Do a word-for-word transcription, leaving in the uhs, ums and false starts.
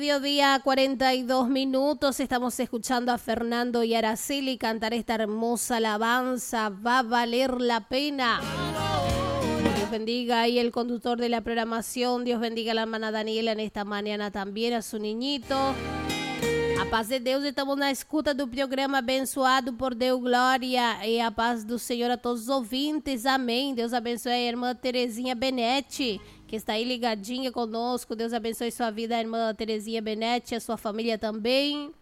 Mediodía, cuarenta y dos minutos. Estamos escuchando a Fernando y Araceli cantar esta hermosa alabanza. Va a valer la pena. Dios bendiga ahí el conductor de la programación. Dios bendiga a la hermana Daniela en esta mañana también, a su niñito. A paz de Deus, estamos na escuta do programa abençoado por Deus, glória e a paz do Senhor a todos os ouvintes, amém. Deus abençoe a irmã Terezinha Benetti, que está aí ligadinha conosco. Deus abençoe sua vida, a irmã Terezinha Benetti, a sua família também.